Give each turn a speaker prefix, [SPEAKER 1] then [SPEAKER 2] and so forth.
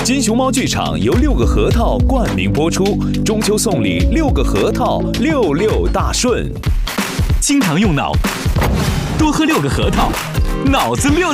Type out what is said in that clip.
[SPEAKER 1] 金熊猫剧场由6个核桃冠名播出，中秋送礼6个核桃，66大顺。
[SPEAKER 2] 经常用脑，多喝6个核桃，脑子6。